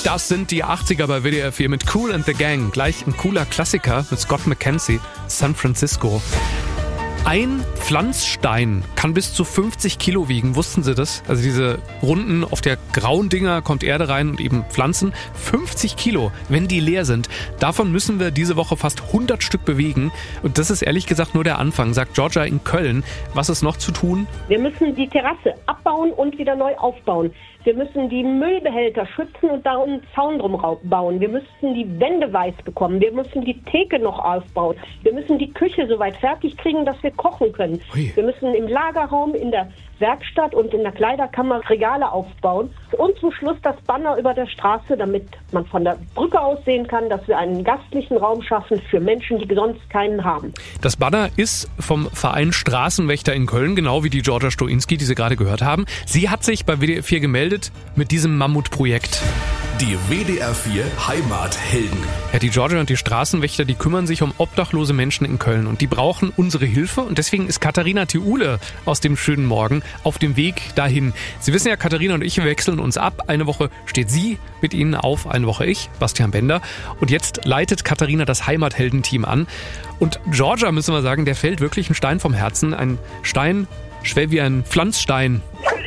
Das sind die 80er bei WDR 4 mit Kool and the Gang. Gleich ein cooler Klassiker mit Scott McKenzie, San Francisco. Ein Pflanzstein kann bis zu 50 Kilo wiegen. Wussten Sie das? Also diese runden, auf der grauen Dinger kommt Erde rein und eben Pflanzen. 50 Kilo, wenn die leer sind. Davon müssen wir diese Woche fast 100 Stück bewegen. Und das ist ehrlich gesagt nur der Anfang, sagt Georgia in Köln. Was ist noch zu tun? Wir müssen die Terrasse abbauen und wieder neu aufbauen. Wir müssen die Müllbehälter schützen und da einen Zaun drum bauen. Wir müssen die Wände weiß bekommen. Wir müssen die Theke noch aufbauen. Wir müssen die Küche soweit fertig kriegen, dass wir kochen können. Ui. Wir müssen im Lagerraum, in der Werkstatt und in der Kleiderkammer Regale aufbauen. Und zum Schluss das Banner über der Straße, damit man von der Brücke aus sehen kann, dass wir einen gastlichen Raum schaffen für Menschen, die sonst keinen haben. Das Banner ist vom Verein Straßenwächter in Köln, genau wie die Georgia Stoinski, die Sie gerade gehört haben. Sie hat sich bei WDR 4 gemeldet mit diesem Mammutprojekt. Die WDR 4 Heimathelden. Ja, die Georgia und die Straßenwächter, die kümmern sich um obdachlose Menschen in Köln und die brauchen unsere Hilfe und deswegen ist Katharina Thiule aus dem schönen Morgen auf dem Weg dahin. Sie wissen ja, Katharina und ich wechseln uns ab. Eine Woche steht sie mit Ihnen auf, eine Woche ich, Bastian Bender. Und jetzt leitet Katharina das Heimatheldenteam an. Und Georgia, müssen wir sagen, der fällt wirklich ein Stein vom Herzen. Ein Stein, schwer wie ein Pflanzstein.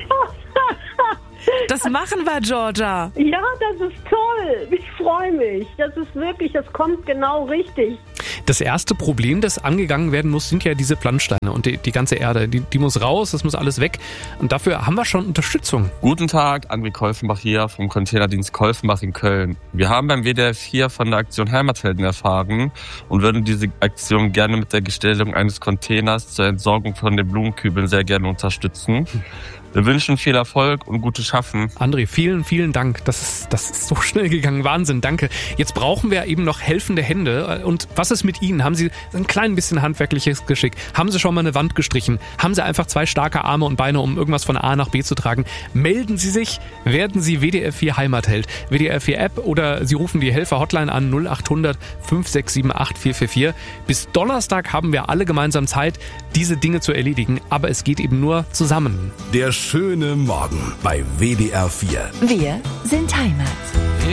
Das machen wir, Georgia. Ja, das ist toll. Ich freue mich. Das ist wirklich, das kommt genau richtig. Das erste Problem, das angegangen werden muss, sind ja diese Pflanzsteine und die ganze Erde. Die muss raus, das muss alles weg. Und dafür haben wir schon Unterstützung. Guten Tag, André Kolfenbach hier vom Containerdienst Kolfenbach in Köln. Wir haben beim WDR 4 von der Aktion Heimathelden erfahren und würden diese Aktion gerne mit der Gestellung eines Containers zur Entsorgung von den Blumenkübeln sehr gerne unterstützen. Wir wünschen viel Erfolg und gutes Schaffen. André, vielen, vielen Dank. Das ist so schnell gegangen. Wahnsinn, danke. Jetzt brauchen wir eben noch helfende Hände. Und was ist mit Ihnen? Haben Sie ein klein bisschen handwerkliches Geschick? Haben Sie schon mal eine Wand gestrichen? Haben Sie einfach 2 starke Arme und Beine, um irgendwas von A nach B zu tragen? Melden Sie sich, werden Sie WDR 4 Heimatheld. WDR 4 App oder Sie rufen die Helfer-Hotline an 0800 5678 444. Bis Donnerstag haben wir alle gemeinsam Zeit, diese Dinge zu erledigen. Aber es geht eben nur zusammen. Der schöne Morgen bei WDR 4. Wir sind Heimat.